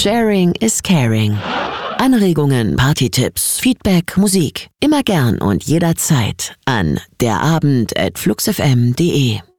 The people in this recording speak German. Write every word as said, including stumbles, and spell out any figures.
Sharing is caring. Anregungen, Partytipps, Feedback, Musik. Immer gern und jederzeit an derabend at fluxfm punkt de.